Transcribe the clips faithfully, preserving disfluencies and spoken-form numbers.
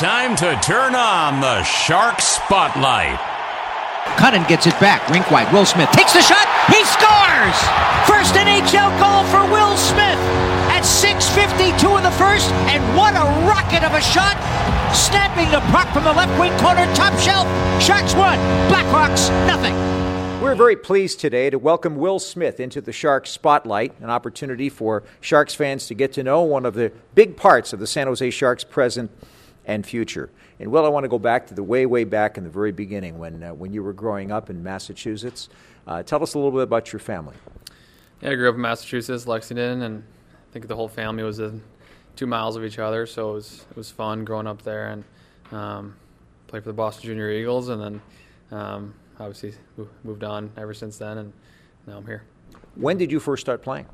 time to turn on the Shark Spotlight. Cunnin gets it back. Rink wide. Will Smith takes the shot. He scores! First N H L goal for Will Smith at six fifty-two in the first. And what a rocket of a shot! Snapping the puck from the left wing corner, top shelf. Sharks one, Blackhawks nothing. We're very pleased today to welcome Will Smith into the Sharks Spotlight, an opportunity for Sharks fans to get to know one of the big parts of the San Jose Sharks' present and future. And Will, I want to go back to the way, way back in the very beginning when uh, when you were growing up in Massachusetts. Uh, tell us a little bit about your family. Yeah, I grew up in Massachusetts, Lexington, and I think the whole family was in two miles of each other, so it was it was fun growing up there and um, played for the Boston Junior Eagles, and then um, obviously moved on ever since then, and now I'm here. When did you first start playing?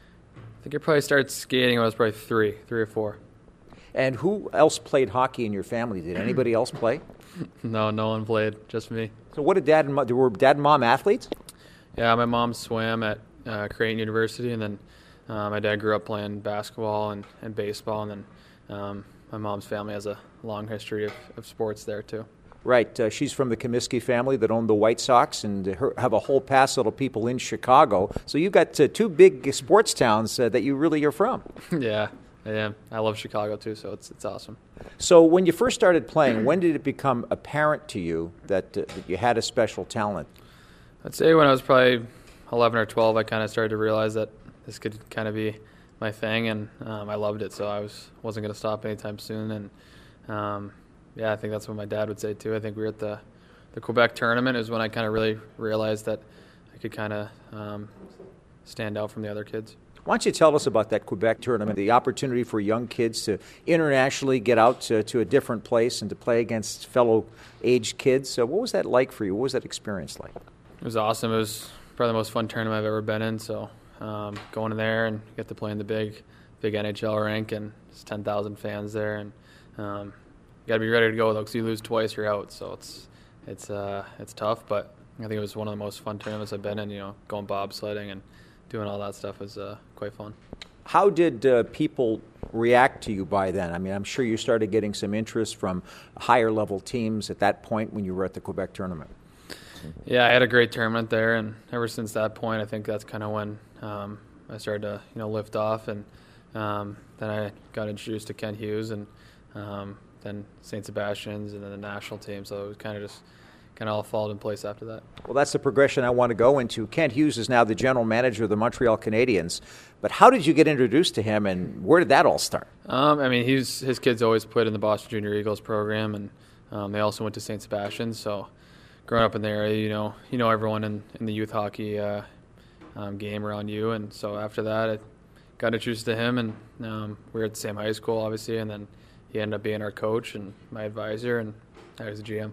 I think I probably started skating when I was probably three, three or four. And who else played hockey in your family? Did anybody else play? No, no one played, just me. So what did dad and mom, were dad and mom athletes? Yeah, my mom swam at uh, Creighton University, and then uh, my dad grew up playing basketball and, and baseball, and then um, my mom's family has a long history of, of sports there too. Right. Uh, she's from the Comiskey family that owned the White Sox and her, have a whole pass of people in Chicago. So you've got uh, two big sports towns uh, that you really are from. Yeah. Yeah, I love Chicago too, so it's it's awesome. So when you first started playing, when did it become apparent to you that, uh, that you had a special talent? I'd say when I was probably eleven or twelve, I kind of started to realize that this could kind of be my thing, and um, I loved it, so I was, wasn't going to stop anytime soon. And um, yeah, I think that's what my dad would say too. I think we were at the, the Quebec tournament is when I kind of really realized that I could kind of um, stand out from the other kids. Why don't you tell us about that Quebec tournament, the opportunity for young kids to internationally get out to, to a different place and to play against fellow aged kids. So what was that like for you? What was that experience like? It was awesome. It was probably the most fun tournament I've ever been in. So um, going in there and get to play in the big big N H L rink, and there's ten thousand fans there. And um, you got to be ready to go, though, because you lose twice, you're out. So it's it's uh, it's tough, but I think it was one of the most fun tournaments I've been in, you know, going bobsledding and doing all that stuff was uh, quite fun. How did uh, people react to you by then? I mean, I'm sure you started getting some interest from higher level teams at that point when you were at the Quebec tournament. Yeah, I had a great tournament there, and ever since that point, I think that's kind of when um, I started to, you know, lift off, and um, then I got introduced to Kent Hughes, and um, then Saint Sebastian's, and then the national team. So it was kind of just kind of all followed in place after that. Well, that's the progression I want to go into. Kent Hughes is now the general manager of the Montreal Canadiens. But how did you get introduced to him, and where did that all start? Um, I mean, he's, his kids always played in the Boston Junior Eagles program, and um, they also went to Saint Sebastian's. So growing up in the area, you know, you know everyone in, in the youth hockey uh, um, game around you. And so after that, I got introduced to him, and um, we were at the same high school, obviously, and then he ended up being our coach and my advisor, and I was the G M.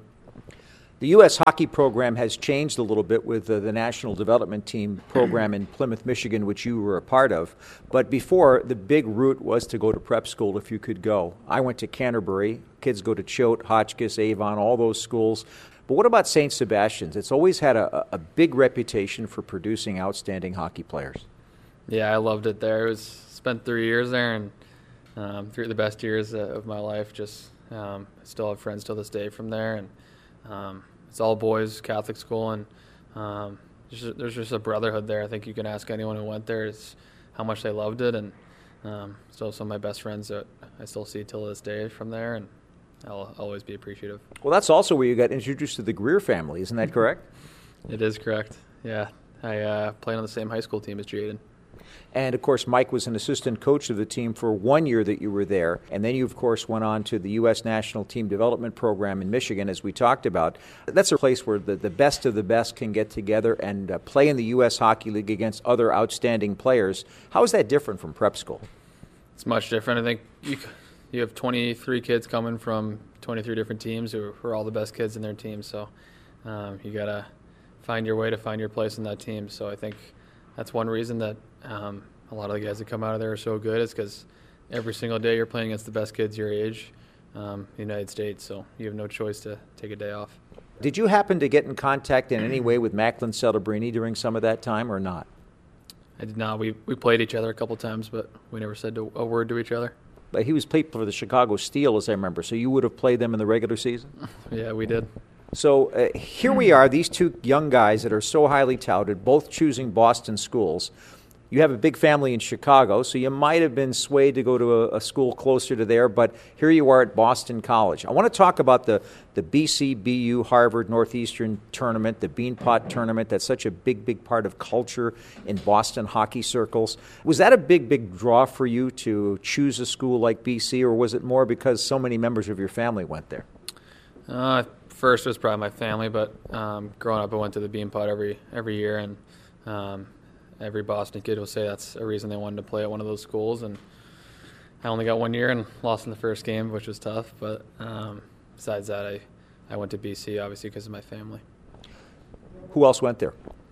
The U S hockey program has changed a little bit with uh, the National Development Team program in Plymouth, Michigan, which you were a part of. But before, the big route was to go to prep school if you could go. I went to Canterbury. Kids go to Choate, Hotchkiss, Avon, all those schools. But what about Saint Sebastian's? It's always had a, a big reputation for producing outstanding hockey players. Yeah, I loved it there. It was spent three years there, and um, three of the best years uh, of my life. Just um, I still have friends till this day from there, and Um, it's all boys Catholic school, and um, just, there's just a brotherhood there. I think you can ask anyone who went there is how much they loved it, and um, still some of my best friends that I still see till this day from there, and I'll always be appreciative. Well, that's also where you got introduced to the Greer family, isn't that correct? It is correct, yeah. I uh, played on the same high school team as Jaden. And, of course, Mike was an assistant coach of the team for one year that you were there. And then you, of course, went on to the U S National Team Development Program in Michigan, as we talked about. That's a place where the, the best of the best can get together and uh, play in the U S Hockey League against other outstanding players. How is that different from prep school? It's much different. I think you you have twenty-three kids coming from twenty-three different teams who are all the best kids in their team. So um, you got to find your way to find your place in that team. So I think that's one reason that um, a lot of the guys that come out of there are so good is because every single day you're playing against the best kids your age um, in the United States, so you have no choice to take a day off. Did you happen to get in contact in any way with Macklin Celebrini during some of that time or not? I did not. We we played each other a couple times, but we never said a word to each other. uh, he was played for the Chicago Steel, as I remember. So you would have played them in the regular season? Yeah, we did. So uh, here we are, these two young guys that are so highly touted, both choosing Boston schools. You have a big family in Chicago, so you might have been swayed to go to a, a school closer to there, but here you are at Boston College. I want to talk about the, the B C, B U, Harvard, Northeastern tournament, the Beanpot tournament. That's such a big, big part of culture in Boston hockey circles. Was that a big, big draw for you to choose a school like B C, or was it more because so many members of your family went there? Uh, first it was probably my family, but um, growing up I went to the Beanpot every every year, and um, every Boston kid will say that's a reason they wanted to play at one of those schools. And I only got one year and lost in the first game, which was tough. But um, besides that, I, I went to B C, obviously, because of my family. Who else went there?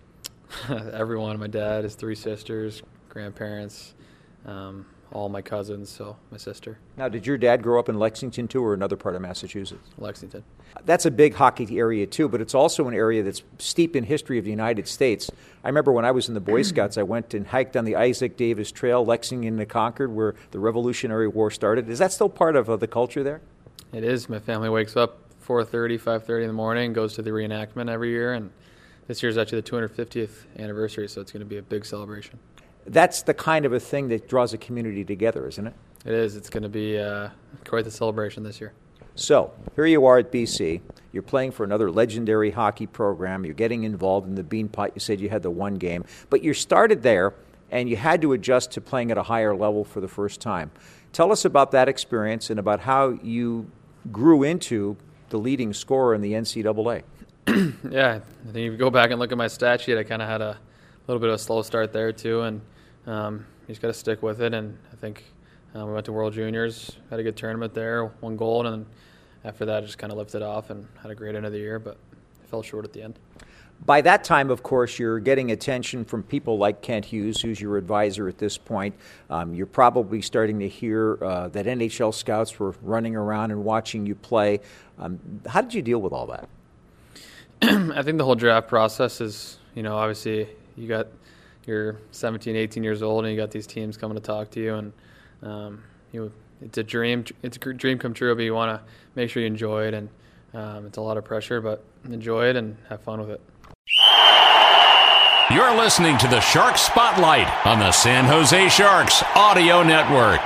Everyone, my dad, his three sisters, grandparents, um, all my cousins, so my sister. Now, did your dad grow up in Lexington, too, or another part of Massachusetts? Lexington. That's a big hockey area, too, but it's also an area that's steep in history of the United States. I remember when I was in the Boy Scouts, I went and hiked on the Isaac Davis Trail, Lexington to Concord, where the Revolutionary War started. Is that still part of uh, the culture there? It is. My family wakes up four thirty, five thirty in the morning, goes to the reenactment every year, and this year's actually the two hundred fiftieth anniversary, so it's going to be a big celebration. That's the kind of a thing that draws a community together, isn't it? It is. It's going to be uh, quite the celebration this year. So, here you are at B C. You're playing for another legendary hockey program. You're getting involved in the Beanpot. You said you had the one game. But you started there, and you had to adjust to playing at a higher level for the first time. Tell us about that experience and about how you grew into the leading scorer in the N C double A. Yeah, I think if you go back and look at my stat sheet, I kind of had a little bit of a slow start there too, and um, you just got to stick with it. And I think um, we went to World Juniors, had a good tournament there, won gold, and after that I just kind of lifted off and had a great end of the year, but I fell short at the end. By that time, of course, you're getting attention from people like Kent Hughes, who's your advisor at this point. Um, you're probably starting to hear uh, that N H L scouts were running around and watching you play. Um, how did you deal with all that? I think the whole draft process is, you know, obviously you got you're seventeen, eighteen years old, and you got these teams coming to talk to you, and um, you it's a dream. It's a dream come true, but you want to make sure you enjoy it, and um, it's a lot of pressure, but enjoy it and have fun with it. You're listening to the Shark Spotlight on the San Jose Sharks Audio Network.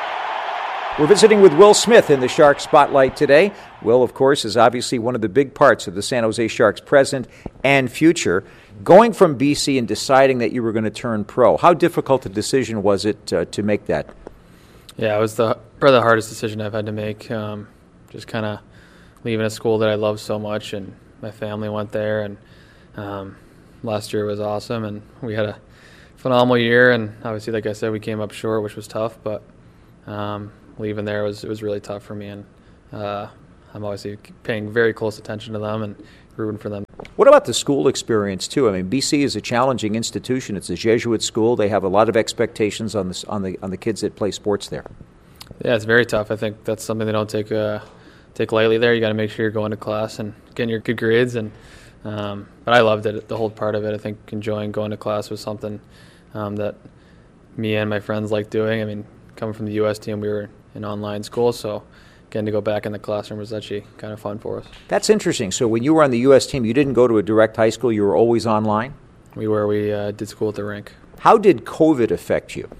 We're visiting with Will Smith in the Shark Spotlight today. Will, of course, is obviously one of the big parts of the San Jose Sharks' present and future. Going from B C and deciding that you were going to turn pro, how difficult a decision was it uh, to make that? Yeah, it was the probably the hardest decision I've had to make. Um, just kind of leaving a school that I love so much, and my family went there, and um, last year was awesome, and we had a phenomenal year. And obviously, like I said, we came up short, which was tough, but um, leaving there was it was really tough for me, and uh, I'm obviously paying very close attention to them and rooting for them. What about the school experience too? I mean, B C is a challenging institution. It's a Jesuit school. They have a lot of expectations on the on the on the kids that play sports there. Yeah, it's very tough. I think that's something they don't take uh, take lightly. There, you got to make sure you're going to class and getting your good grades. And um, but I loved it, the whole part of it. I think enjoying going to class was something um, that me and my friends liked doing. I mean, coming from the U S team, we were in online school, so getting to go back in the classroom was actually kind of fun for us. That's interesting. So when you were on the U S team, you didn't go to a direct high school. You were always online? We were. We uh, did school at the rink. How did COVID affect you?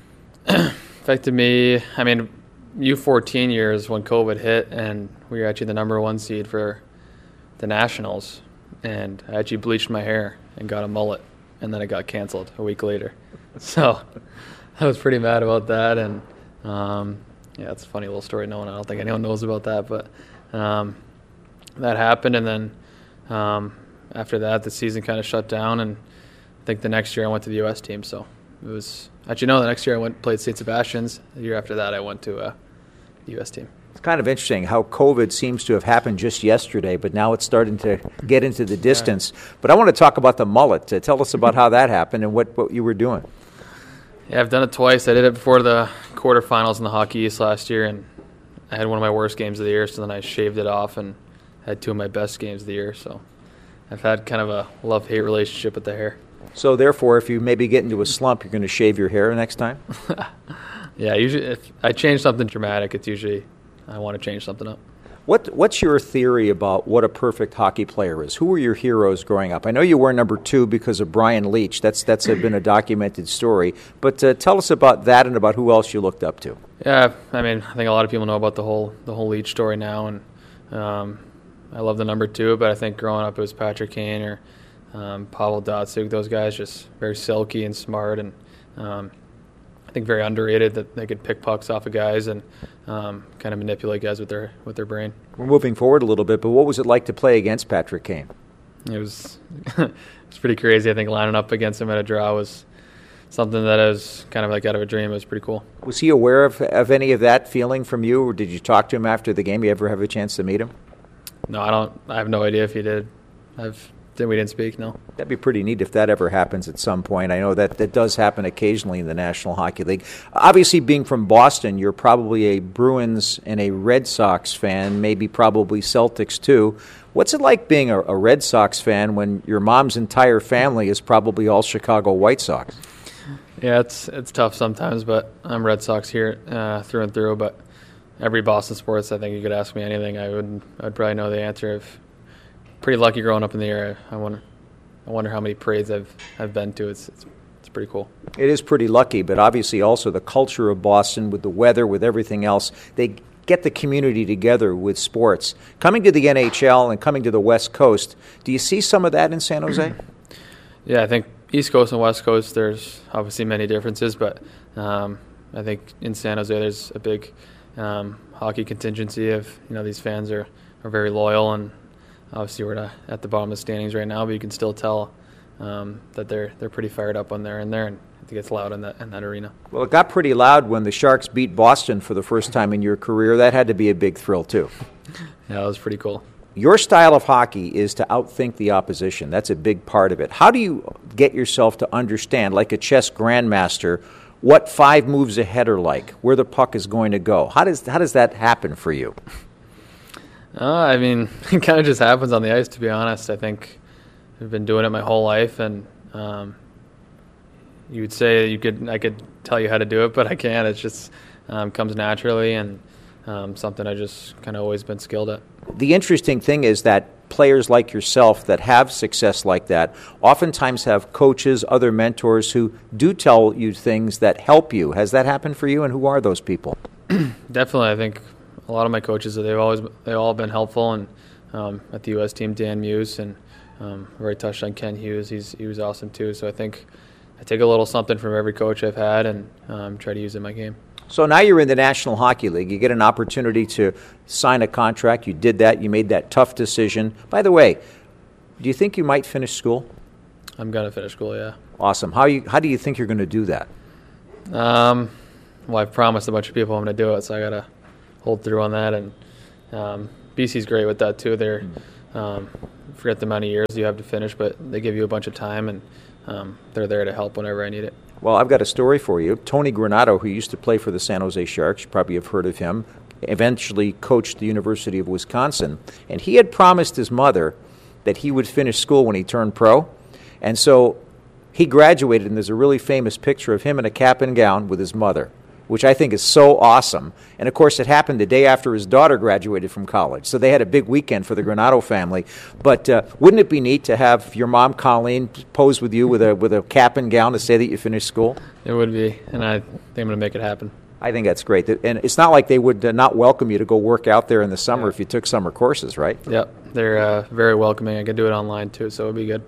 Affected me, I mean, U fourteen years when COVID hit, and we were actually the number one seed for the Nationals, and I actually bleached my hair and got a mullet, and then it got canceled a week later. So I was pretty mad about that, and um, yeah, it's a funny little story. No one, I don't think anyone knows about that, but um, that happened, and then um, after that, the season kind of shut down, and I think the next year I went to the U S team, so it was actually no. The next year I went played Saint Sebastian's. The year after that, I went to uh, the U S team. It's kind of interesting how COVID seems to have happened just yesterday, but now it's starting to get into the distance. Yeah. But I want to talk about the mullet. Uh, tell us about how that happened and what, what you were doing. Yeah, I've done it twice. I did it before the quarterfinals in the Hockey East last year, and I had one of my worst games of the year, so then I shaved it off and had two of my best games of the year. So I've had kind of a love-hate relationship with the hair. So therefore, if you maybe get into a slump, you're going to shave your hair next time? Yeah, usually if I change something dramatic, it's usually I want to change something up. What What's your theory about what a perfect hockey player is? Who were your heroes growing up? I know you were number two because of Brian Leetch. That's that's been a documented story. But uh, tell us about that and about who else you looked up to. Yeah, I mean, I think a lot of people know about the whole the whole Leetch story now, and um, I love the number two. But I think growing up it was Patrick Kane or um, Pavel Datsyuk. Those guys just very silky and smart, and um, I think very underrated that they could pick pucks off of guys and um, kind of manipulate guys with their with their brain. We're moving forward a little bit, but what was it like to play against Patrick Kane? It was it was pretty crazy. I think lining up against him at a draw was something that was kind of like out of a dream. It was pretty cool. Was he aware of, of any of that feeling from you, or did you talk to him after the game? You ever have a chance to meet him? No, I don't. I have no idea if he did. I've we didn't speak. No. That'd be pretty neat if that ever happens at some point. I know that that does happen occasionally in the National Hockey League. Obviously, being from Boston, you're probably a Bruins and a Red Sox fan, maybe probably Celtics too. What's it like being a, a Red Sox fan when your mom's entire family is probably all Chicago White Sox? Yeah, it's it's tough sometimes, but I'm Red Sox here uh, through and through. But every Boston sports, I think you could ask me anything, I would I'd probably know the answer. If pretty lucky growing up in the area. I wonder, I wonder how many parades I've I've been to. It's it's it's pretty cool. It is pretty lucky, but obviously also the culture of Boston with the weather, with everything else, they get the community together with sports. Coming to the N H L and coming to the West Coast, do you see some of that in San Jose? Yeah, I think East Coast and West Coast, there's obviously many differences, but um, I think in San Jose there's a big um, hockey contingency of, you know, these fans are, are very loyal, and obviously we're at the bottom of the standings right now, but you can still tell um, that they're they're pretty fired up when they're in there, and I think it's loud in that in that arena. Well, it got pretty loud when the Sharks beat Boston for the first time in your career. That had to be a big thrill too. Yeah, it was pretty cool. Your style of hockey is to outthink the opposition. That's a big part of it. How do you get yourself to understand, like a chess grandmaster, what five moves ahead are like, where the puck is going to go? How does how does that happen for you? Uh, I mean, it kind of just happens on the ice, to be honest. I think I've been doing it my whole life, and um, you would say you could I could tell you how to do it, but I can't. It just um, comes naturally, and um, something I just kind of always been skilled at. The interesting thing is that players like yourself that have success like that oftentimes have coaches, other mentors who do tell you things that help you. Has that happened for you, and who are those people? Definitely, I think a lot of my coaches, they've always they've all been helpful, and um, at the U S team, Dan Muse, and um, I've already touched on Ken Hughes. He's he was awesome too. So I think I take a little something from every coach I've had and um, try to use it in my game. So now you're in the National Hockey League. You get an opportunity to sign a contract. You did that. You made that tough decision. By the way, do you think you might finish school? I'm gonna finish school. Yeah. Awesome. How you how do you think you're going to do that? Um, well, I've promised a bunch of people I'm going to do it, so I gotta hold through on that, and um, B C's great with that too. They're um, forget the amount of years you have to finish, but they give you a bunch of time, and um, they're there to help whenever I need it. Well, I've got a story for you. Tony Granato, who used to play for the San Jose Sharks, you probably have heard of him, eventually coached the University of Wisconsin, and he had promised his mother that he would finish school when he turned pro, and so he graduated, and there's a really famous picture of him in a cap and gown with his mother, which I think is so awesome. And, of course, it happened the day after his daughter graduated from college. So they had a big weekend for the Granato family. But uh, wouldn't it be neat to have your mom, Colleen, pose with you with a with a cap and gown to say that you finished school? It would be, and I think I'm going to make it happen. I think that's great. And it's not like they would uh, not welcome you to go work out there in the summer if you took summer courses, right? Yep. They're uh, very welcoming. I could do it online, too, so it would be good.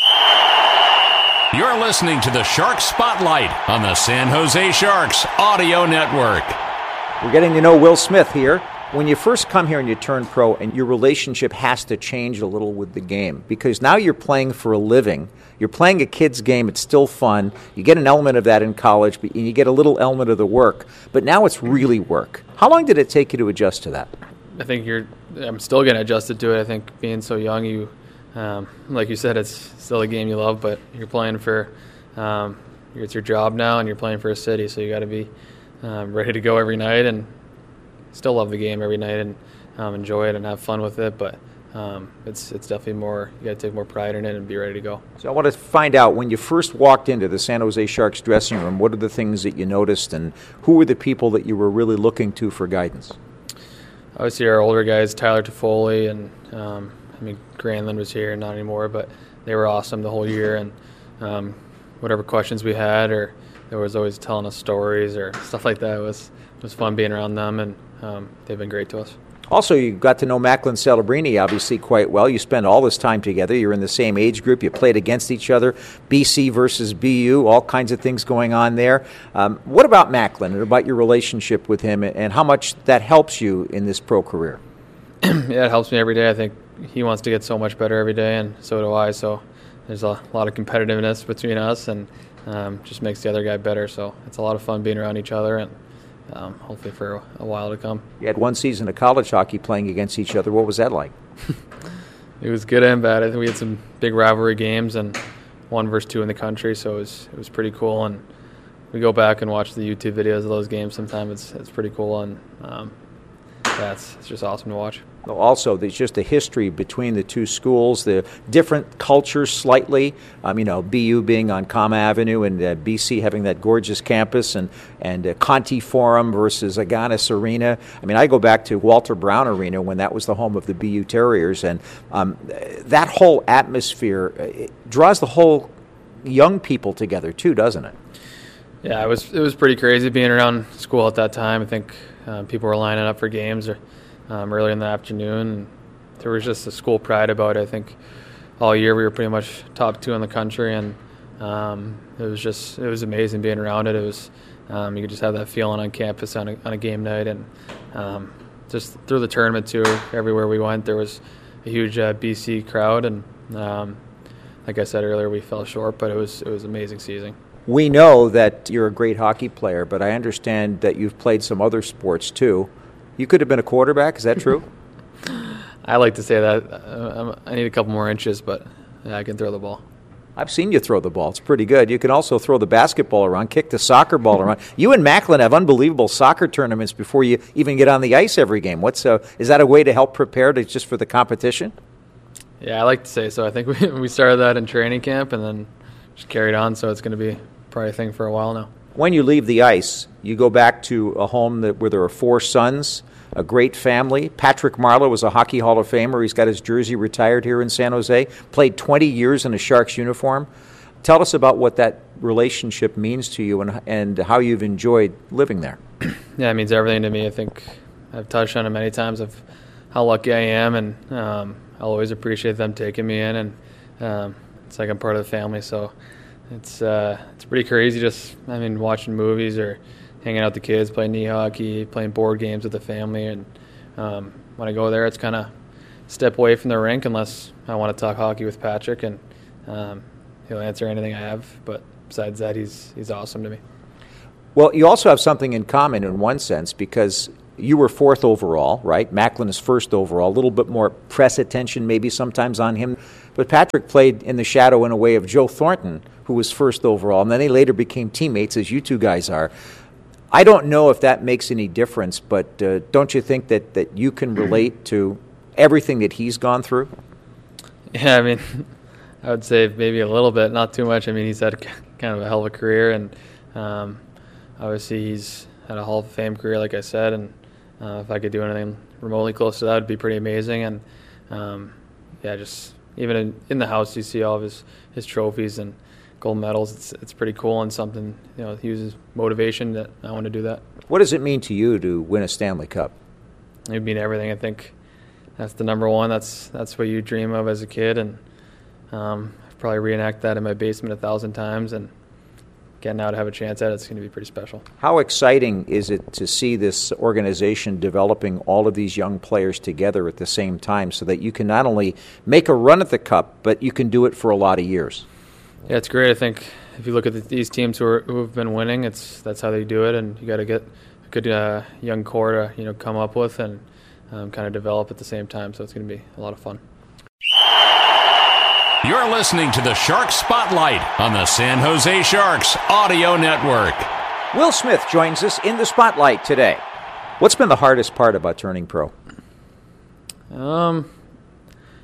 You're listening to the Shark Spotlight on the San Jose Sharks Audio Network. We're getting to know Will Smith here. When you first come here and you turn pro, and your relationship has to change a little with the game, because now you're playing for a living. You're playing a kid's game. It's still fun. You get an element of that in college, but you get a little element of the work. But now it's really work. How long did it take you to adjust to that? I think you're. I'm still getting adjusted to it. I think being so young, you, um, like you said, it's still a game you love, but you're playing for. Um, it's your job now, and you're playing for a city, so you got to be um, ready to go every night, and still love the game every night and um, enjoy it and have fun with it. But um, it's it's definitely more, you got to take more pride in it and be ready to go. So I want to find out, when you first walked into the San Jose Sharks dressing room, what are the things that you noticed, and who were the people that you were really looking to for guidance? Obviously, our older guys, Tyler Toffoli, and um, I mean, Granlund was here, not anymore, but they were awesome the whole year. And um, whatever questions we had, or they was always telling us stories or stuff like that. It was it was fun being around them, and um, they've been great to us. Also, you got to know Macklin Celebrini obviously quite well. You spent all this time together. You're in the same age group. You played against each other. B C versus B U, all kinds of things going on there. Um, what about Macklin and about your relationship with him, and how much that helps you in this pro career? Yeah, it helps me every day. I think he wants to get so much better every day, and so do I. So there's a lot of competitiveness between us, and um, just makes the other guy better. So it's a lot of fun being around each other, and um, hopefully for a while to come. You had one season of college hockey playing against each other. What was that like? It was good and bad. I think we had some big rivalry games, and one versus two in the country, so it was it was pretty cool. And we go back and watch the YouTube videos of those games sometimes. It's it's pretty cool, and um, yeah, it's, it's just awesome to watch. Also, there's just a history between the two schools, the different cultures slightly. Um, you know, B U being on Comm Avenue, and uh, B C having that gorgeous campus, and and uh, Conti Forum versus Agganis Arena. I mean, I go back to Walter Brown Arena when that was the home of the B U Terriers, and um, that whole atmosphere it draws the whole young people together too, doesn't it? Yeah, it was it was pretty crazy being around school at that time. I think uh, people were lining up for games or. Um, early in the afternoon, and there was just a school pride about it. I think all year we were pretty much top two in the country, and um, it was just it was amazing being around it. It was um, you could just have that feeling on campus on a, on a game night, and um, just through the tournament too. Everywhere we went, there was a huge uh, B C crowd, and um, like I said earlier, we fell short, but it was it was an amazing season. We know that you're a great hockey player, but I understand that you've played some other sports too. You could have been a quarterback. Is that true? I like to say that. Uh, I need a couple more inches, but yeah, I can throw the ball. I've seen you throw the ball. It's pretty good. You can also throw the basketball around, kick the soccer ball around. You and Macklin have unbelievable soccer tournaments before you even get on the ice every game. What's uh, is that a way to help prepare to just for the competition? Yeah, I like to say so. I think we we started that in training camp and then just carried on, so it's going to be probably a thing for a while now. When you leave the ice, you go back to a home that where there are four sons, a great family. Patrick Marleau was a Hockey Hall of Famer. He's got his jersey retired here in San Jose, played twenty years in a Sharks uniform. Tell us about what that relationship means to you and and how you've enjoyed living there. Yeah, it means everything to me. I think I've touched on it many times of how lucky I am, and um, I'll always appreciate them taking me in, and um, it's like I'm part of the family, so It's uh, it's pretty crazy just, I mean, watching movies or hanging out with the kids, playing knee hockey, playing board games with the family. And um, when I go there, it's kind of step away from the rink unless I want to talk hockey with Patrick, and um, he'll answer anything I have. But besides that, he's he's awesome to me. Well, you also have something in common in one sense, because you were fourth overall, right? Macklin is first overall. A little bit more press attention maybe sometimes on him. But Patrick played in the shadow in a way of Joe Thornton, who was first overall, and then they later became teammates, as you two guys are. I don't know if that makes any difference, but uh, don't you think that, that you can relate to everything that he's gone through? Yeah, I mean, I would say maybe a little bit, not too much. I mean, he's had kind of a hell of a career, and um, obviously he's had a Hall of Fame career, like I said, and uh, if I could do anything remotely close to that, it would be pretty amazing. And um, yeah, just even in, in the house, you see all of his, his trophies and gold medals. It's it's pretty cool, and something, you know, he uses motivation that I want to do that. What does it mean to you to win a Stanley Cup? It would mean everything. I think that's the number one. That's that's what you dream of as a kid, and um, I've probably reenact that in my basement a thousand times, and getting out to have a chance at it, it's going to be pretty special. How exciting is it to see this organization developing all of these young players together at the same time so that you can not only make a run at the Cup, but you can do it for a lot of years? Yeah, it's great. I think if you look at the, these teams who, are, who have been winning, it's that's how they do it, and you got to get a good uh, young core to you know come up with and um, kind of develop at the same time. So it's going to be a lot of fun. You're listening to the Sharks Spotlight on the San Jose Sharks Audio Network. Will Smith joins us in the Spotlight today. What's been the hardest part about turning pro? Um,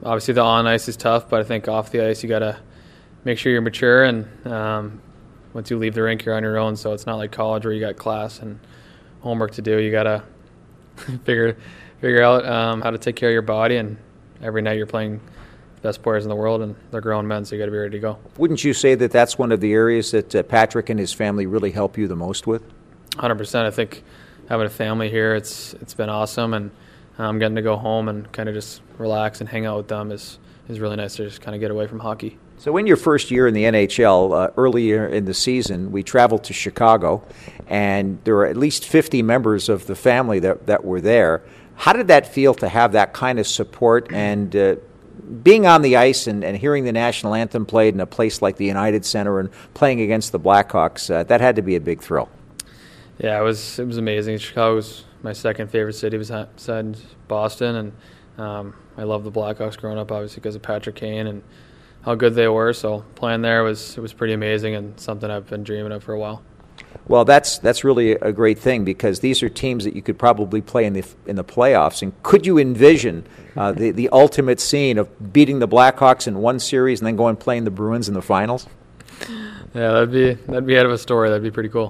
obviously the on ice is tough, but I think off the ice you got to make sure you're mature, and um, once you leave the rink, you're on your own. So it's not like college where you got class and homework to do. You got to figure figure out um, how to take care of your body, and every night you're playing the best players in the world, and they're grown men, so you got to be ready to go. Wouldn't you say that that's one of the areas that uh, Patrick and his family really help you the most with? one hundred percent. I think having a family here, it's it's been awesome, and um, getting to go home and kind of just relax and hang out with them is, is really nice to just kind of get away from hockey. So in your first year in the N H L, uh, earlier in the season, we traveled to Chicago, and there were at least fifty members of the family that, that were there. How did that feel to have that kind of support and uh, being on the ice and, and hearing the national anthem played in a place like the United Center and playing against the Blackhawks? Uh, that had to be a big thrill. Yeah, it was it was amazing. Chicago was my second favorite city besides Boston, and um, I love the Blackhawks growing up, obviously because of Patrick Kane and how good they were. So playing there was it was pretty amazing and something I've been dreaming of for a while. Well, that's that's really a great thing, because these are teams that you could probably play in the in the playoffs. And could you envision uh, the the ultimate scene of beating the Blackhawks in one series and then going and playing the Bruins in the finals? Yeah, that'd be that'd be out of a story. That'd be pretty cool.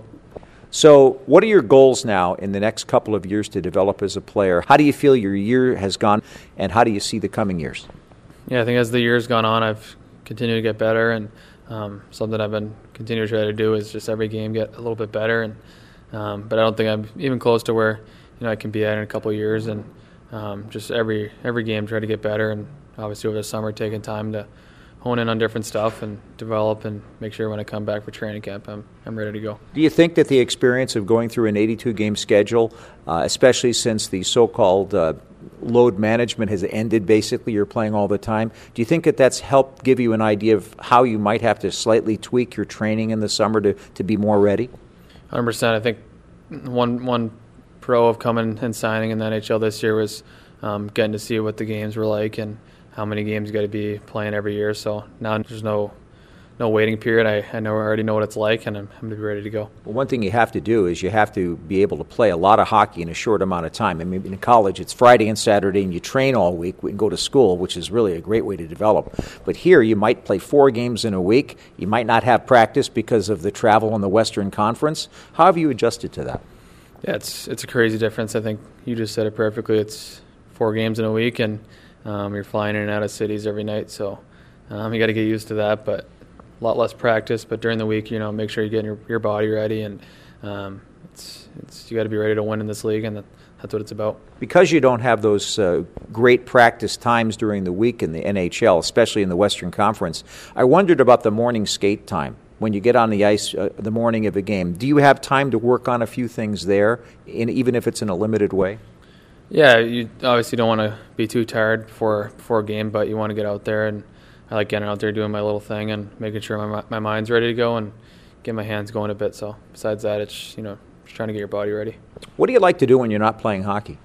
So what are your goals now in the next couple of years to develop as a player? How do you feel your year has gone, and how do you see the coming years? Yeah, I think as the year's gone on, I've continued to get better, and um, something I've been continuing to try to do is just every game get a little bit better. And um, but I don't think I'm even close to where you know I can be at in a couple of years, and um, just every every game try to get better, and obviously over the summer taking time to hone in on different stuff and develop and make sure when I come back for training camp I'm I'm ready to go. Do you think that the experience of going through an eighty-two game schedule, uh, especially since the so-called uh, load management has ended, basically you're playing all the time, do you think that that's helped give you an idea of how you might have to slightly tweak your training in the summer to, to be more ready? one hundred percent. I think one one pro of coming and signing in the N H L this year was um, getting to see what the games were like and how many games you got to be playing every year. So now there's no no waiting period. I, I know I already know what it's like, and I'm, I'm going to be ready to go. Well, one thing you have to do is you have to be able to play a lot of hockey in a short amount of time. I mean, in college, it's Friday and Saturday, and you train all week and go to school, which is really a great way to develop. But here, you might play four games in a week. You might not have practice because of the travel in the Western Conference. How have you adjusted to that? Yeah, it's it's a crazy difference. I think you just said it perfectly. It's four games in a week, and um, you're flying in and out of cities every night. So um, you got to get used to that, but a lot less practice, but during the week, you know, make sure you're getting your, your body ready, and um, it's it's you got to be ready to win in this league, and that, that's what it's about. Because you don't have those uh, great practice times during the week in the N H L, especially in the Western Conference, I wondered about the morning skate time. When you get on the ice uh, the morning of a game, do you have time to work on a few things there, in, even if it's in a limited way? Yeah, you obviously don't want to be too tired before before a game, but you want to get out there, and I like getting out there doing my little thing and making sure my my mind's ready to go and get my hands going a bit. So besides that, it's, you know, just trying to get your body ready. What do you like to do when you're not playing hockey?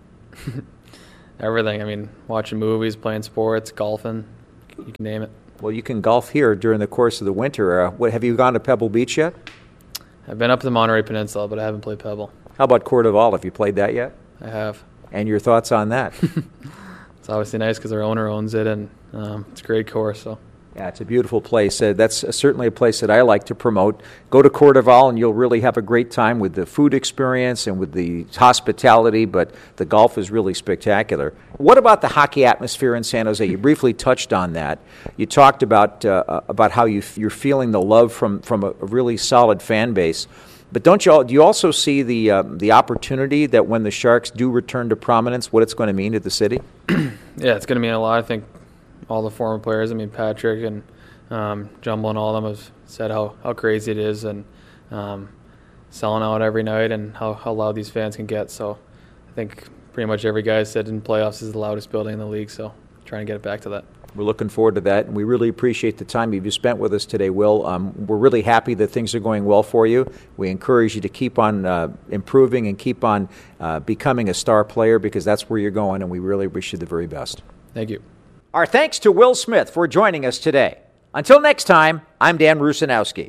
Everything. I mean, watching movies, playing sports, golfing, you can name it. Well, you can golf here during the course of the winter. Uh, what, have you gone to Pebble Beach yet? I've been up to the Monterey Peninsula, but I haven't played Pebble. How about Coeur d'Alene? Have you played that yet? I have. And your thoughts on that? It's obviously nice because our owner owns it, and um, it's a great course. So. Yeah, it's a beautiful place. Uh, that's uh, certainly a place that I like to promote. Go to Coeur d'Alene, and you'll really have a great time with the food experience and with the hospitality, but the golf is really spectacular. What about the hockey atmosphere in San Jose? You briefly touched on that. You talked about uh, about how you f- you're feeling the love from, from a, a really solid fan base. But don't you all, do you also see the uh, the opportunity that when the Sharks do return to prominence, what it's going to mean to the city? Yeah, it's going to mean a lot. I think all the former players, I mean, Patrick and um, Jumbo and all of them have said how, how crazy it is, and um, selling out every night, and how, how loud these fans can get. So I think pretty much every guy said in playoffs is the loudest building in the league, so trying to get it back to that. We're looking forward to that, and we really appreciate the time you've spent with us today, Will. Um, we're really happy that things are going well for you. We encourage you to keep on uh, improving and keep on uh, becoming a star player, because that's where you're going, and we really wish you the very best. Thank you. Our thanks to Will Smith for joining us today. Until next time, I'm Dan Rusanowski.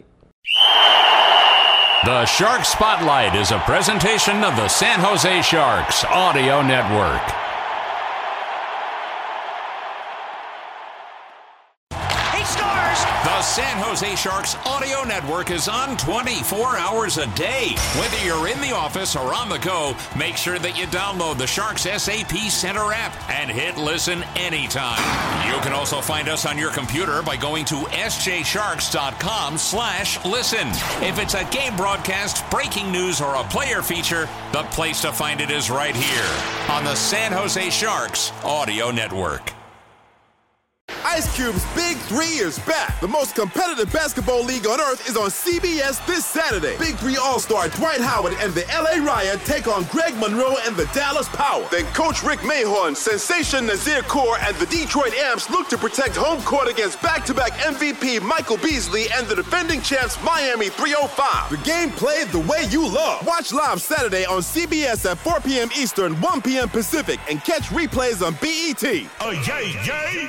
The Shark Spotlight is a presentation of the San Jose Sharks Audio Network. San Jose Sharks Audio Network is on twenty-four hours a day. Whether you're in the office or on the go, make sure that you download the Sharks S A P Center app and hit listen anytime. You can also find us on your computer by going to s j sharks dot com slash listen. If it's a game broadcast, breaking news, or a player feature, the place to find it is right here on the San Jose Sharks Audio Network. Ice Cube's Big Three is back. The most competitive basketball league on earth is on C B S this Saturday. Big Three All-Star Dwight Howard and the L A Riot take on Greg Monroe and the Dallas Power. Then Coach Rick Mahorn, Sensation Nazir Kaur, and the Detroit Amps look to protect home court against back-to-back M V P Michael Beasley and the defending champs Miami three oh five. The game played the way you love. Watch live Saturday on C B S at four p.m. Eastern, one p.m. Pacific, and catch replays on B E T. Oh, yay, yay!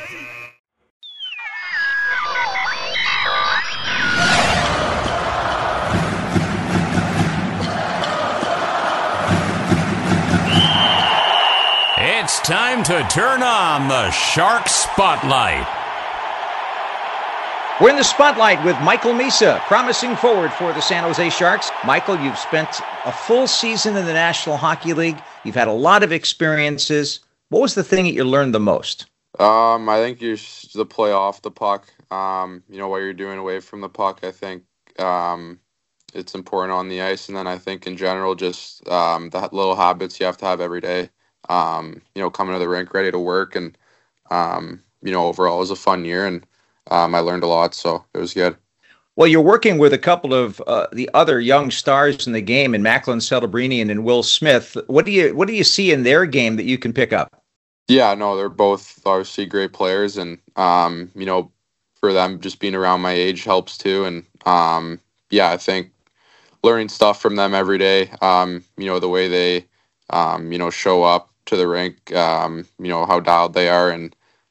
It's time to turn on the Shark Spotlight. We're in the spotlight with Michael Misa, promising forward for the San Jose Sharks. Michael, you've spent a full season in the National Hockey League. You've had a lot of experiences. What was the thing that you learned the most? Um, I think you're the play off the puck. Um, you know, what you're doing away from the puck, I think um, it's important on the ice. And then I think in general, just um, the little habits you have to have every day. Um, you know, coming to the rink ready to work. And, um, you know, overall it was a fun year and um, I learned a lot. So it was good. Well, you're working with a couple of uh, the other young stars in the game in Macklin Celebrini and in Will Smith. What do you what do you see in their game that you can pick up? Yeah, no, they're both obviously great players. And, um, you know, for them, just being around my age helps too. And, um, yeah, I think learning stuff from them every day, um, you know, the way they, um, you know, show up to the rink, um, you know, how dialed they are. And,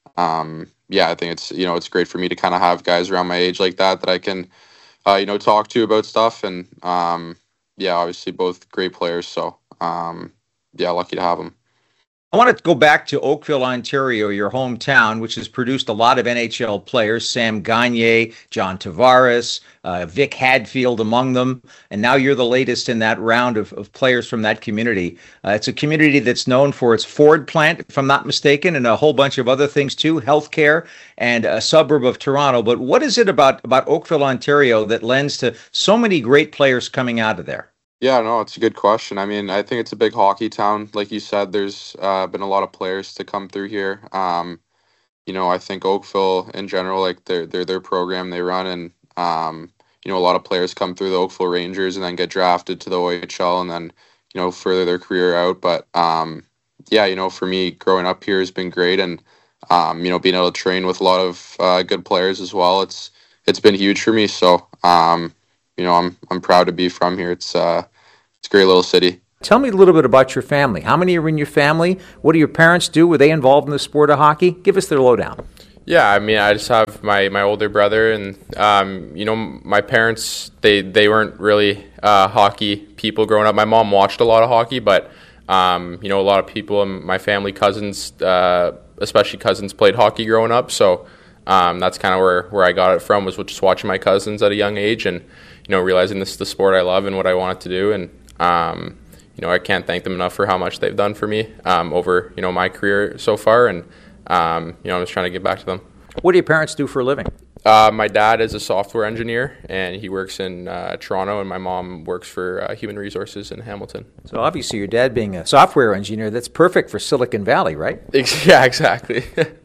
um, yeah, I think it's, you know, it's great for me to kind of have guys around my age like that, that I can, uh, you know, talk to about stuff. And, um, yeah, obviously both great players. So, um, yeah, lucky to have them. I want to go back to Oakville, Ontario, your hometown, which has produced a lot of N H L players, Sam Gagner, John Tavares, uh, Vic Hadfield among them, and now you're the latest in that round of, of players from that community. Uh, it's a community that's known for its Ford plant, if I'm not mistaken, and a whole bunch of other things too, healthcare, and a suburb of Toronto. But what is it about, about Oakville, Ontario that lends to so many great players coming out of there? Yeah, no, it's a good question. I mean, I think it's a big hockey town. Like you said, there's uh, been a lot of players to come through here. Um, you know, I think Oakville in general, like their their their program they run, and um, you know, a lot of players come through the Oakville Rangers and then get drafted to the O H L and then, you know, further their career out. But um, yeah, you know, for me, growing up here has been great, and um, you know, being able to train with a lot of uh, good players as well. It's it's been huge for me. So. Um, You know, I'm I'm proud to be from here. It's uh, it's a great little city. Tell me a little bit about your family. How many are in your family? What do your parents do? Were they involved in the sport of hockey? Give us their lowdown. Yeah, I mean, I just have my, my older brother, and um, you know, my parents they they weren't really uh, hockey people growing up. My mom watched a lot of hockey, but um, you know, a lot of people in my family, cousins, uh, especially cousins, played hockey growing up. So um, that's kind of where where I got it from, was just watching my cousins at a young age and, you know, realizing this is the sport I love and what I wanted to do. And, um, you know, I can't thank them enough for how much they've done for me um, over, you know, my career so far. And, um, you know, I'm just trying to give back to them. What do your parents do for a living? Uh, my dad is a software engineer, and he works in uh, Toronto, and my mom works for uh, Human Resources in Hamilton. So obviously your dad being a software engineer, that's perfect for Silicon Valley, right? Yeah, exactly.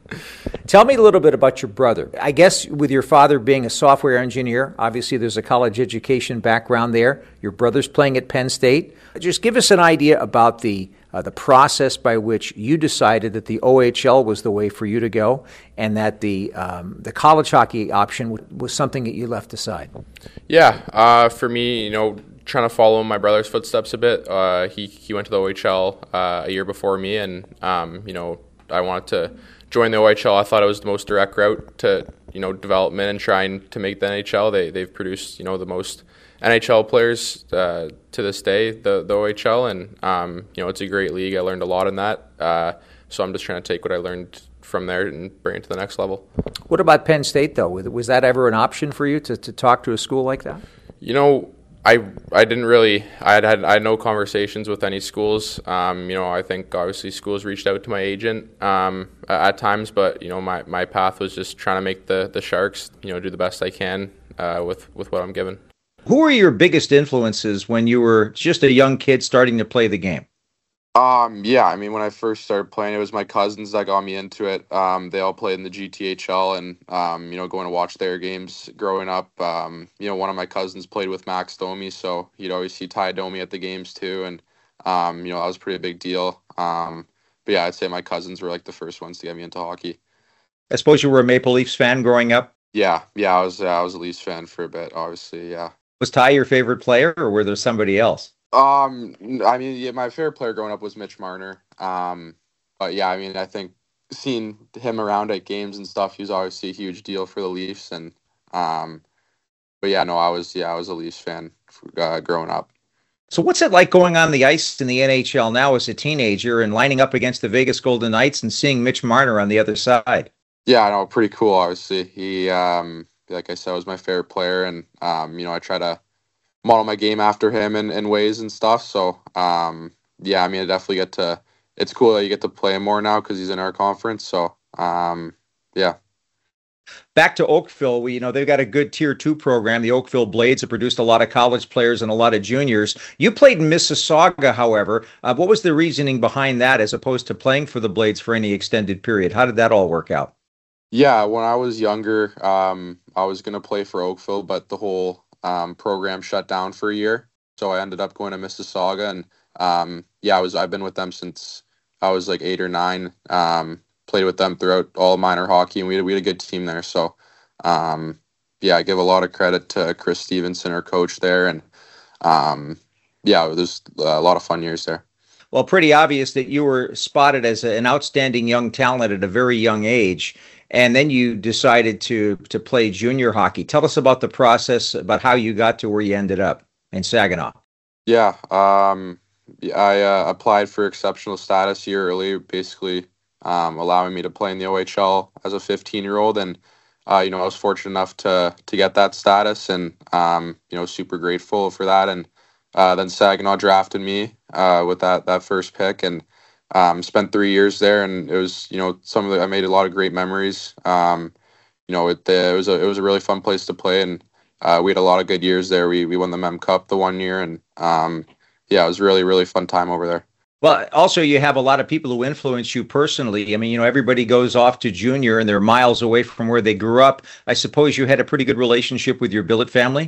Tell me a little bit about your brother. I guess with your father being a software engineer, obviously there's a college education background there. Your brother's playing at Penn State. Just give us an idea about the uh, the process by which you decided that the O H L was the way for you to go, and that the um, the college hockey option w- was something that you left aside. Yeah, uh, for me, you know, trying to follow my brother's footsteps a bit. Uh, he he went to the O H L uh, a year before me, and um, you know, I wanted to join the O H L. I thought it was the most direct route to, you know, development and trying to make the N H L. They they've produced, you know, the most N H L players uh, to this day, the the O H L, and um, you know, it's a great league. I learned a lot in that, uh, so I'm just trying to take what I learned from there and bring it to the next level. What about Penn State, though? Was that ever an option for you to, to talk to a school like that? You know, I I didn't really I had, had I had no conversations with any schools. Um, you know, I think obviously schools reached out to my agent um, at times, but you know, my, my path was just trying to make the, the Sharks, you know, do the best I can uh, with with what I'm given. Who were your biggest influences when you were just a young kid starting to play the game? Um, yeah, I mean, when I first started playing, it was my cousins that got me into it. Um, they all played in the G T H L, and um, you know, going to watch their games growing up. Um, you know, one of my cousins played with Max Domi, so you'd always see Ty Domi at the games too, and um, you know, that was a pretty big deal. Um, but yeah, I'd say my cousins were like the first ones to get me into hockey. I suppose you were a Maple Leafs fan growing up? Yeah, yeah, I was. Uh, I was a Leafs fan for a bit, obviously. Yeah. Was Ty your favorite player, or were there somebody else? Um, I mean, yeah, my favorite player growing up was Mitch Marner. Um, but yeah, I mean, I think seeing him around at games and stuff, he was obviously a huge deal for the Leafs. And um, but yeah, no, I was yeah, I was a Leafs fan uh, growing up. So what's it like going on the ice in the N H L now as a teenager and lining up against the Vegas Golden Knights and seeing Mitch Marner on the other side? Yeah, no, pretty cool. Obviously, he, um, like I said, was my favorite player, and um, you know, I try to model my game after him in, in ways and stuff. So, um, yeah, I mean, I definitely get to, it's cool that you get to play him more now because he's in our conference. So, um, yeah. Back to Oakville, we, you know, they've got a good tier two program. The Oakville Blades have produced a lot of college players and a lot of juniors. You played in Mississauga, however. Uh, what was the reasoning behind that as opposed to playing for the Blades for any extended period? How did that all work out? Yeah, when I was younger, um, I was going to play for Oakville, but the whole Um, program shut down for a year, so I ended up going to Mississauga, and um, yeah, I was I've been with them since I was like eight or nine. Um, played with them throughout all minor hockey, and we had, we had a good team there. So um, yeah, I give a lot of credit to Chris Stevenson, our coach there, and um, yeah, it was a lot of fun years there. Well, pretty obvious that you were spotted as a, an outstanding young talent at a very young age. And then you decided to to play junior hockey. Tell us about the process, about how you got to where you ended up in Saginaw. Yeah, um, I uh, applied for exceptional status a year early, basically um, allowing me to play in the O H L as a fifteen-year-old. And, uh, you know, I was fortunate enough to to get that status, and, um, you know, super grateful for that. And uh, then Saginaw drafted me uh, with that, that first pick, and Um, spent three years there, and it was, you know, some of the, I made a lot of great memories. Um, you know, it, it was a, it was a really fun place to play, and uh, we had a lot of good years there. We, we won the Mem Cup the one year, and um, yeah, it was really, really fun time over there. Well, also you have a lot of people who influence you personally. I mean, you know, everybody goes off to junior and they're miles away from where they grew up. I suppose you had a pretty good relationship with your billet family?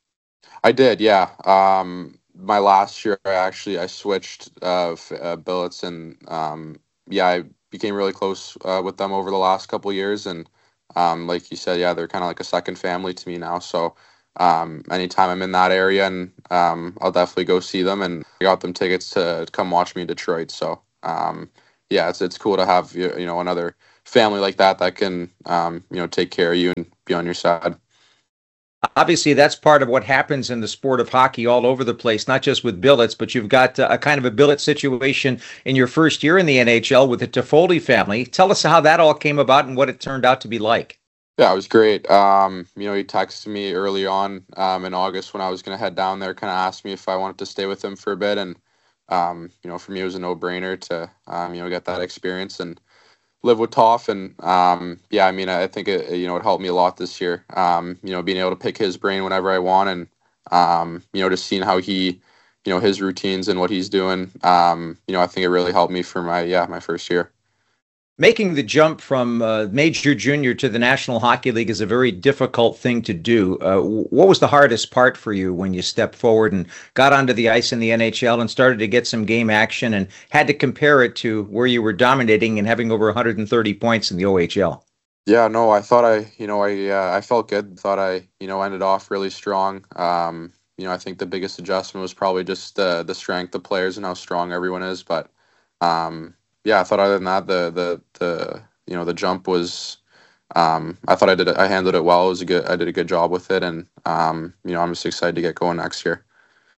I did, yeah. Um, my last year, I actually, I switched uh, uh, billets, and um, yeah, I became really close uh, with them over the last couple of years. And um, like you said, yeah, they're kind of like a second family to me now. So um, anytime I'm in that area, and um, I'll definitely go see them. And I got them tickets to come watch me in Detroit. So um, yeah, it's it's cool to have, you know, another family like that that can um, you know, take care of you and be on your side. Obviously, that's part of what happens in the sport of hockey all over the place, not just with billets, but you've got a kind of a billet situation in your first year in the N H L with the Toffoli family. Tell us how that all came about and what it turned out to be like. Yeah, it was great. Um, you know, he texted me early on um, in August when I was going to head down there, kind of asked me if I wanted to stay with him for a bit. And, um, you know, for me, it was a no-brainer to, um, you know, get that experience and live with Toff. And um, yeah, I mean, I think it, you know, it helped me a lot this year. Um, you know, being able to pick his brain whenever I want, and um, you know, just seeing how he, you know, his routines and what he's doing. Um, you know, I think it really helped me for my yeah my first year. Making the jump from uh, major junior to the National Hockey League is a very difficult thing to do. Uh, what was the hardest part for you when you stepped forward and got onto the ice in the N H L and started to get some game action and had to compare it to where you were dominating and having over one hundred thirty points in the O H L? Yeah, no, I thought I, you know, I uh, I felt good. Thought I, you know, ended off really strong. Um, you know, I think the biggest adjustment was probably just the the strength of players and how strong everyone is. But um, yeah, I thought other than that, the the the you know the jump was. Um, I thought I did. I handled it well. It was a good. I did a good job with it, and um, you know, I'm just excited to get going next year.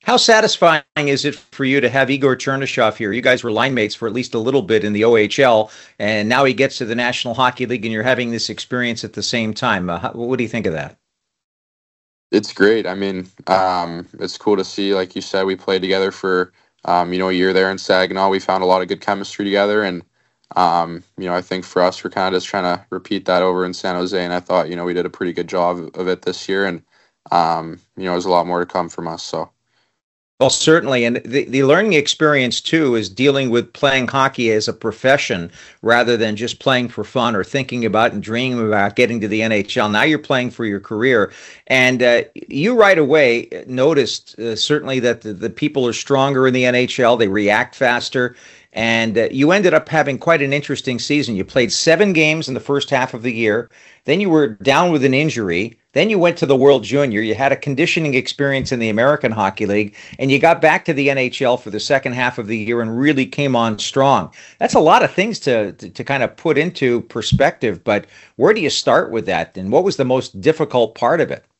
How satisfying is it for you to have Igor Chernyshov here? You guys were line mates for at least a little bit in the O H L, and now he gets to the National Hockey League, and you're having this experience at the same time. Uh, how, what do you think of that? It's great. I mean, um, it's cool to see. Like you said, we played together for um, you know a year there in Saginaw. We found a lot of good chemistry together, and um, you know I think for us, we're kind of just trying to repeat that over in San Jose. And I thought you know we did a pretty good job of it this year, and um, you know there's a lot more to come from us. So. Well, certainly. And the, the learning experience, too, is dealing with playing hockey as a profession rather than just playing for fun or thinking about and dreaming about getting to the N H L. Now you're playing for your career. And uh, you right away noticed uh, certainly that the, the people are stronger in the N H L. They react faster. And uh, you ended up having quite an interesting season. You played seven games in the first half of the year. Then you were down with an injury. Then you went to the World Junior. You had a conditioning experience in the American Hockey League, and you got back to the N H L for the second half of the year and really came on strong. That's a lot of things to, to, to kind of put into perspective, but where do you start with that? And what was the most difficult part of it?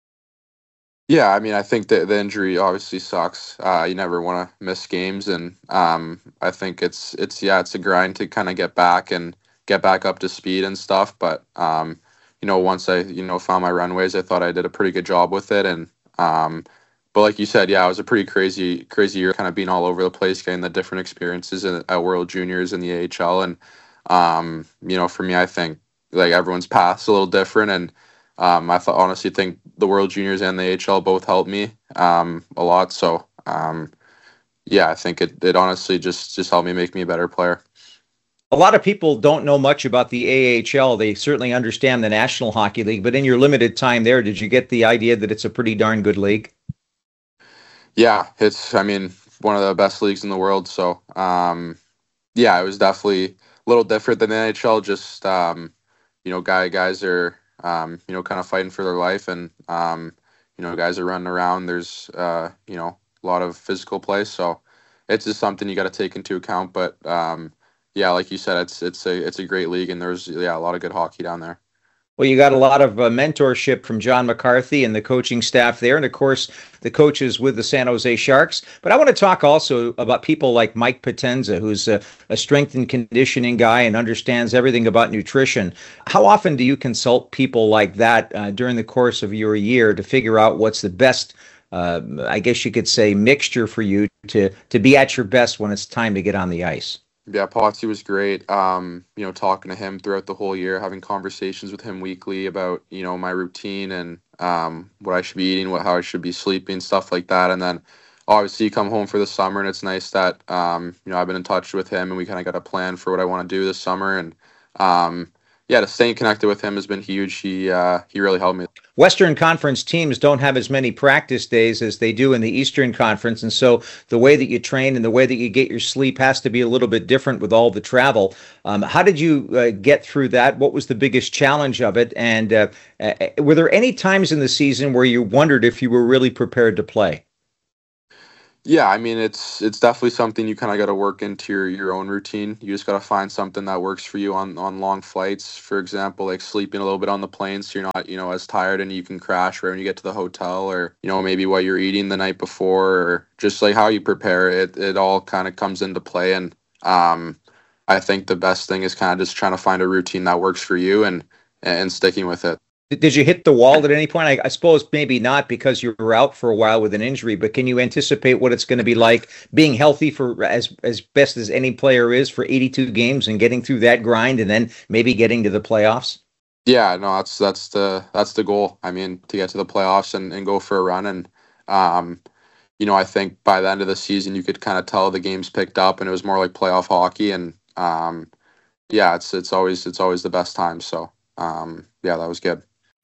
Yeah, I mean, I think that the injury obviously sucks. Uh, you never want to miss games, and um, I think it's it's yeah, it's a grind to kind of get back and get back up to speed and stuff. But um, you know, once I you know found my runways, I thought I did a pretty good job with it. And um, but like you said, yeah, it was a pretty crazy crazy year, kind of being all over the place, getting the different experiences at, at World Juniors and the A H L. And um, you know, for me, I think like everyone's path's a little different, and Um, I th- honestly think the World Juniors and the A H L both helped me um, a lot. So, um, yeah, I think it, it honestly just, just helped me make me a better player. A lot of people don't know much about the A H L. They certainly understand the National Hockey League, but in your limited time there, did you get the idea that it's a pretty darn good league? Yeah, it's, I mean, one of the best leagues in the world. So, um, yeah, it was definitely a little different than the N H L. Just, um, you know, guy guys are, Um, you know, kind of fighting for their life, and um, you know, guys are running around. There's, uh, you know, a lot of physical play, so it's just something you got to take into account. But um, yeah, like you said, it's it's a it's a great league, and there's yeah a lot of good hockey down there. Well, you got a lot of uh, mentorship from John McCarthy and the coaching staff there, and of course the coaches with the San Jose Sharks. But I want to talk also about people like Mike Potenza, who's a, a strength and conditioning guy and understands everything about nutrition. How often do you consult people like that uh, during the course of your year to figure out what's the best, uh, I guess you could say, mixture for you to to be at your best when it's time to get on the ice? Yeah, Potsy was great. Um, you know, talking to him throughout the whole year, having conversations with him weekly about, you know, my routine and um, what I should be eating, what how I should be sleeping, stuff like that. And then obviously you come home for the summer, and it's nice that, um, you know, I've been in touch with him, and we kind of got a plan for what I want to do this summer. And um, yeah, to staying connected with him has been huge. He uh, he really helped me. Western Conference teams don't have as many practice days as they do in the Eastern Conference, and so the way that you train and the way that you get your sleep has to be a little bit different with all the travel. Um, how did you uh, get through that? What was the biggest challenge of it? And uh, uh, were there any times in the season where you wondered if you were really prepared to play? Yeah, I mean, it's it's definitely something you kind of got to work into your, your own routine. You just got to find something that works for you on, on long flights. For example, like sleeping a little bit on the plane so you're not, you know, as tired and you can crash right when you get to the hotel, or, you know, maybe what you're eating the night before, or just like how you prepare it. It all kind of comes into play. And um, I think the best thing is kind of just trying to find a routine that works for you and and sticking with it. Did you hit the wall at any point? I, I suppose maybe not because you were out for a while with an injury, but can you anticipate what it's going to be like being healthy for as as best as any player is for eighty-two games and getting through that grind and then maybe getting to the playoffs? Yeah, no, that's that's the that's the goal. I mean, to get to the playoffs and, and go for a run. And um, you know, I think by the end of the season you could kind of tell the games picked up and it was more like playoff hockey. And um, yeah, it's it's always it's always the best time. So um, yeah, that was good.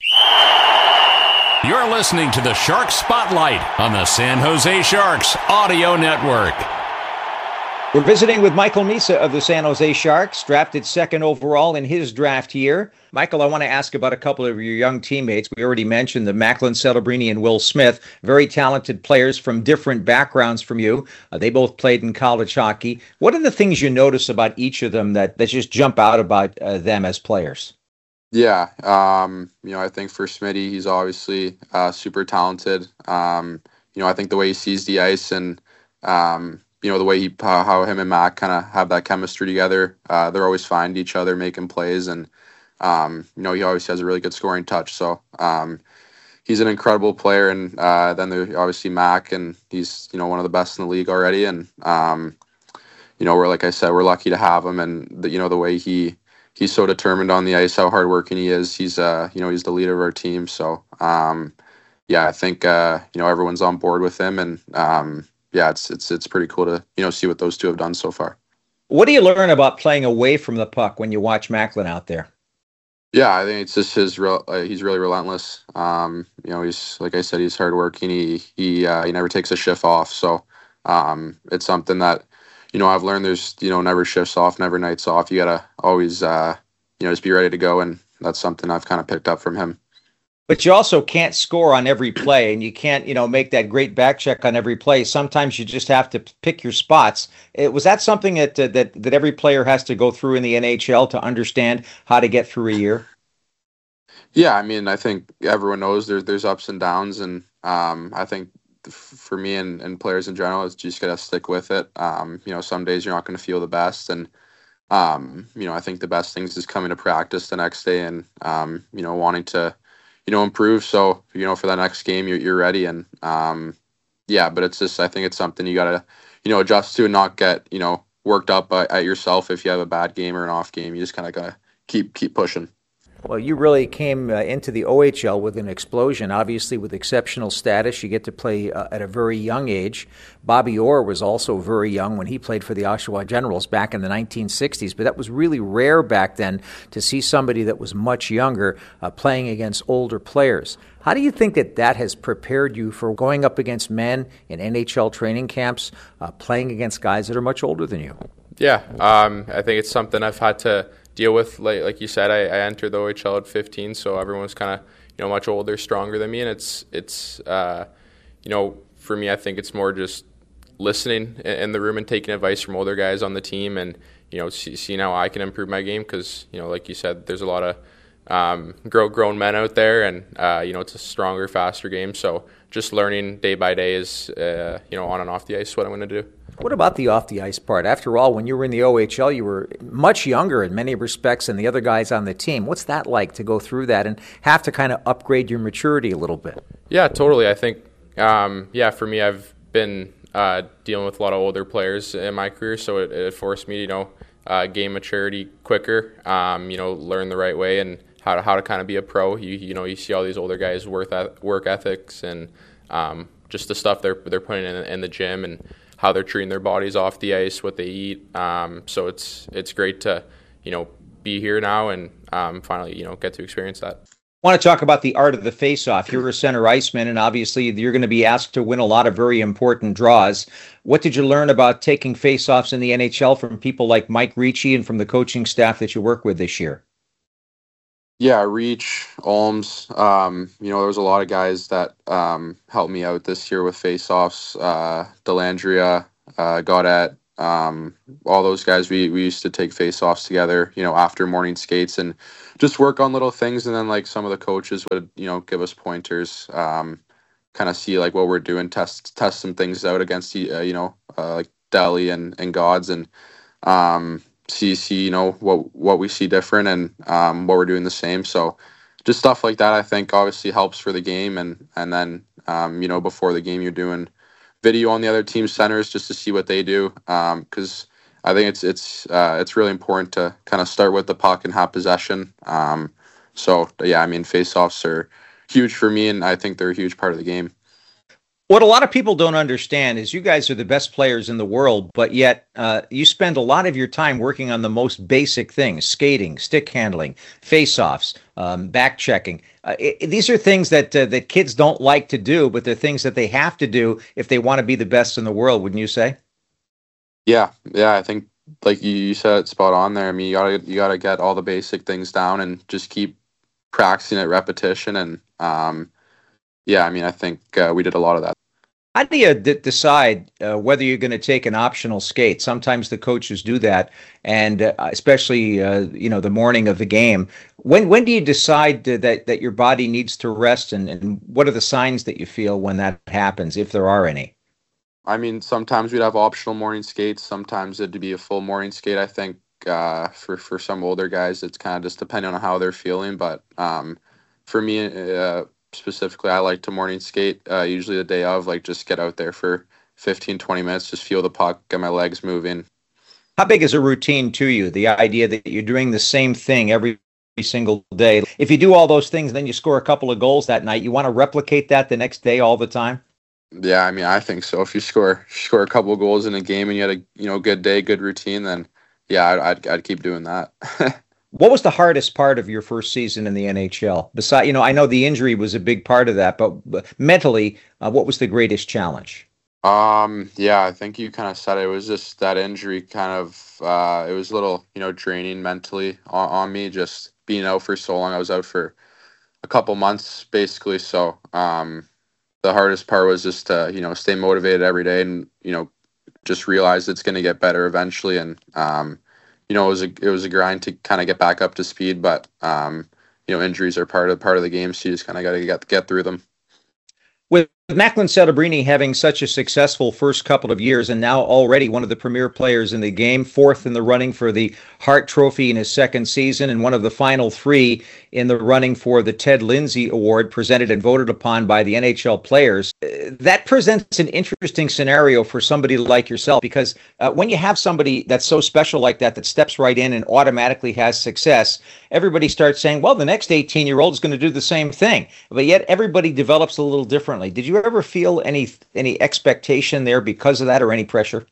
You're listening to the Shark Spotlight on the San Jose Sharks Audio Network. We're visiting with Michael Misa of the San Jose Sharks, drafted second overall in his draft year. Michael, I want to ask about a couple of your young teammates. We already mentioned the Macklin Celebrini and Will Smith, very talented players from different backgrounds from you. Uh, they both played in college hockey. What are the things you notice about each of them that, that just jump out about uh, them as players? Yeah, um, you know, I think for Smitty, he's obviously uh, super talented. Um, you know, I think the way he sees the ice and, um, you know, the way he, how, how him and Mac kind of have that chemistry together. Uh, they're always finding each other, making plays, and, um, you know, he always has a really good scoring touch. So um, he's an incredible player. And uh, then there's obviously Mac, and he's, you know, one of the best in the league already. And, um, you know, we're, like I said, we're lucky to have him. And, the, you know, the way he, he's so determined on the ice, how hardworking he is. He's, uh, you know, he's the leader of our team. So, um, yeah, I think, uh, you know, everyone's on board with him. And, um, yeah, it's it's it's pretty cool to, you know, see what those two have done so far. What do you learn about playing away from the puck when you watch Macklin out there? Yeah, I think it's just his real. Uh, he's really relentless. Um, you know, he's, like I said, he's hardworking. He he uh, he never takes a shift off. So um, it's something that, you know, I've learned. There's, you know, never shifts off, never nights off. You gotta always uh, you know, just be ready to go, and that's something I've kind of picked up from him. But you also can't score on every play, and you can't, you know, make that great back check on every play. Sometimes you just have to pick your spots. It, was that something that, uh, that that every player has to go through in the N H L to understand how to get through a year? Yeah, I mean, I think everyone knows there's there's ups and downs, and um, I think for me and, and players in general, it's just gotta stick with it. Um, you know, some days you're not going to feel the best, and um, you know, I think the best things is coming to practice the next day, and um, you know, wanting to, you know, improve. So, you know, for the next game, you're, you're ready. And, um, yeah, but it's just, I think it's something you got to, you know, adjust to and not get, you know, worked up at, at yourself if you have a bad game or an off game. You just kind of got to keep, keep pushing. Well, you really came uh, into the O H L with an explosion, obviously with exceptional status. You get to play uh, at a very young age. Bobby Orr was also very young when he played for the Oshawa Generals back in the nineteen sixties, but that was really rare back then to see somebody that was much younger uh, playing against older players. How do you think that that has prepared you for going up against men in N H L training camps, uh, playing against guys that are much older than you? Yeah, um, I think it's something I've had to deal with. Like, like you said, I, I entered the O H L at fifteen, so everyone's kind of, you know, much older, stronger than me, and it's it's uh, you know, for me, I think it's more just listening in the room and taking advice from older guys on the team, and, you know, see, seeing how I can improve my game, because, you know, like you said, there's a lot of um, grow, grown men out there, and uh, you know, it's a stronger, faster game. So just learning day by day is, uh, you know, on and off the ice what I'm going to do. What about the off-the-ice part? After all, when you were in the O H L, you were much younger in many respects than the other guys on the team. What's that like to go through that and have to kind of upgrade your maturity a little bit? Yeah, totally. I think, um, yeah, for me, I've been uh, dealing with a lot of older players in my career, so it, it forced me to, you know, uh, gain maturity quicker, um, you know, learn the right way and how to, how to kind of be a pro. You, you know, you see all these older guys' work, work ethics and um, just the stuff they're, they're putting in, in the gym, and how they're treating their bodies off the ice, what they eat. Um, so it's it's great to, you know, be here now and um, finally, you know, get to experience that. I want to talk about the art of the face-off. You're a center iceman, and obviously you're going to be asked to win a lot of very important draws. What did you learn about taking face-offs in the N H L from people like Mike Ricci and from the coaching staff that you work with this year? Yeah, Reach, Olms, um, you know, there was a lot of guys that um, helped me out this year with face-offs. Uh, Delandria, uh, Gaudette, um, all those guys, we, we used to take face-offs together, you know, after morning skates and just work on little things. And then, like, some of the coaches would, you know, give us pointers, um, kind of see, like, what we're doing, test test some things out against, uh, you know, uh, like Delhi and, and Gods, and um see see you know what what we see different, and um what we're doing the same. So just stuff like that, I think, obviously helps for the game. And and then um you know before the game, you're doing video on the other team's centers just to see what they do, um because I think it's it's uh it's really important to kind of start with the puck and have possession. Um so yeah, I mean, face-offs are huge for me, and I think they're a huge part of the game. What a lot of people don't understand is you guys are the best players in the world, but yet uh, you spend a lot of your time working on the most basic things: skating, stick handling, face-offs, um, back checking. Uh, it, these are things that uh, that kids don't like to do, but they're things that they have to do if they want to be the best in the world, wouldn't you say? Yeah, yeah, I think, like you, you said, it's spot on there. I mean, you gotta you gotta get all the basic things down and just keep practicing at repetition. And um, yeah, I mean, I think uh, we did a lot of that. How do you d- decide uh, whether you're going to take an optional skate? Sometimes the coaches do that, and uh, especially uh, you know the morning of the game. When when do you decide uh, that that your body needs to rest, and, and what are the signs that you feel when that happens, if there are any? I mean, sometimes we'd have optional morning skates. Sometimes it'd be a full morning skate. I think uh, for for some older guys, it's kind of just depending on how they're feeling. But um, for me, uh, specifically, I like to morning skate, uh, usually the day of, like just get out there for fifteen, twenty minutes, just feel the puck, get my legs moving. How big is a routine to you? The idea that you're doing the same thing every single day. If you do all those things, then you score a couple of goals that night. You want to replicate that the next day all the time? Yeah, I mean, I think so. If you score score a couple of goals in a game and you had a you know good day, good routine, then yeah, I'd I'd, I'd keep doing that. What was the hardest part of your first season in the N H L? Besides, you know, I know the injury was a big part of that, but, but mentally, uh, what was the greatest challenge? Um, yeah, I think you kind of said it. It was just that injury kind of, uh, it was a little, you know, draining mentally on, on me, just being out for so long. I was out for a couple months basically. So, um, the hardest part was just to, you know, stay motivated every day and, you know, just realize it's going to get better eventually. And, um, you know, it was a, it was a grind to kind of get back up to speed, but, um, you know, injuries are part of, part of the game. So you just kind of got to get, get through them. With Macklin Celebrini having such a successful first couple of years and now already one of the premier players in the game, fourth in the running for the Hart Trophy in his second season and one of the final three in the running for the Ted Lindsay Award presented and voted upon by the N H L players, that presents an interesting scenario for somebody like yourself because uh, when you have somebody that's so special like that that steps right in and automatically has success, everybody starts saying, well, the next eighteen-year-old is going to do the same thing. But yet everybody develops a little differently. Did you ever feel any any expectation there because of that or any pressure?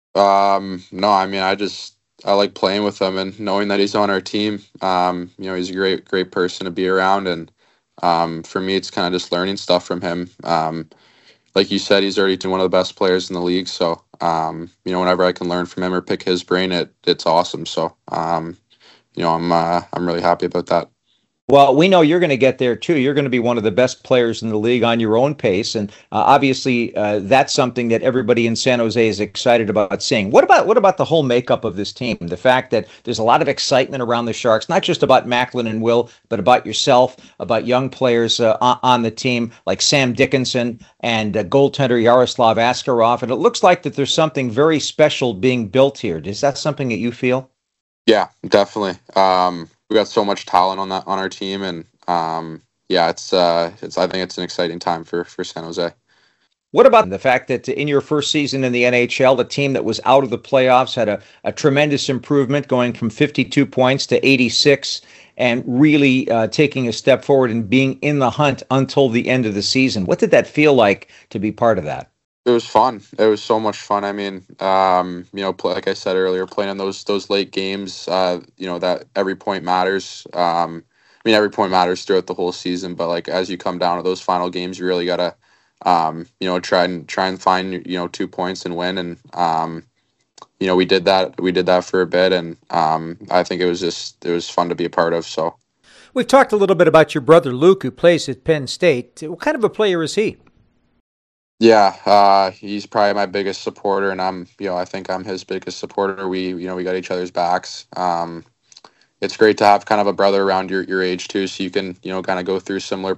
Um, no, I mean, I just, I like playing with him and knowing that he's on our team. Um, you know, he's a great, great person to be around. And um, for me, it's kind of just learning stuff from him. Um, like you said, he's already one of the best players in the league. So, um, you know, whenever I can learn from him or pick his brain, it it's awesome. So, um, you know, I'm uh, I'm really happy about that. Well, we know you're going to get there too. You're going to be one of the best players in the league on your own pace, and uh, obviously uh, that's something that everybody in San Jose is excited about seeing. What about what about the whole makeup of this team? The fact that there's a lot of excitement around the Sharks, not just about Macklin and Will, but about yourself, about young players uh, on the team like Sam Dickinson and uh, goaltender Yaroslav Askarov, and it looks like that there's something very special being built here. Is that something that you feel? Yeah, definitely. Um, we got so much talent on that on our team, and um, yeah, it's uh, it's. I think it's an exciting time for for San Jose. What about the fact that in your first season in the N H L, the team that was out of the playoffs had a, a tremendous improvement, going from fifty-two points to eighty-six, and really uh, taking a step forward and being in the hunt until the end of the season? What did that feel like to be part of that? It was fun. It was so much fun. I mean, um, you know, play, like I said earlier, playing in those those late games, uh, you know, that every point matters. Um, I mean, every point matters throughout the whole season, but like as you come down to those final games, you really gotta, um, you know, try and try and find you know two points and win. And um, you know, we did that. We did that for a bit, and um, I think it was just it was fun to be a part of. So, we've talked a little bit about your brother Luke, who plays at Penn State. What kind of a player is he? Yeah, uh, he's probably my biggest supporter, and I'm, you know, I think I'm his biggest supporter. We, you know, we got each other's backs. Um, it's great to have kind of a brother around your, your age too, so you can, you know, kind of go through similar